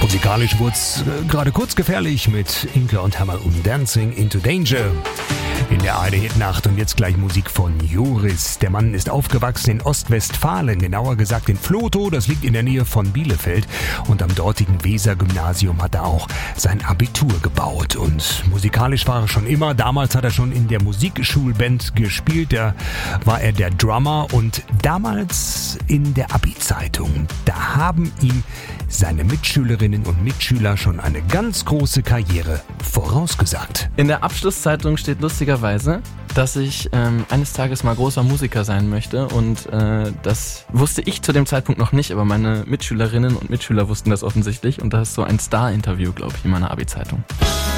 Musikalisch wurd's gerade kurz gefährlich mit Inke und Hammer und Dancing into Danger. In der ARD-Hitnacht und jetzt gleich Musik von Joris. Der Mann ist aufgewachsen in Ostwestfalen, genauer gesagt in Vlotho, das liegt in der Nähe von Bielefeld. Und am dortigen Weser-Gymnasium hat er auch sein Abitur gebaut. Und musikalisch war er schon immer. Damals hat er schon in der Musikschulband gespielt. Da war er der Drummer und damals in der Abi-Zeitung. Da haben ihm seine Mitschülerinnen und Mitschüler schon eine ganz große Karriere vorausgesagt. In der Abschlusszeitung steht lustigerweise, dass ich eines Tages mal großer Musiker sein möchte und das wusste ich zu dem Zeitpunkt noch nicht, aber meine Mitschülerinnen und Mitschüler wussten das offensichtlich und das ist so ein Star-Interview, glaube ich, in meiner Abi-Zeitung.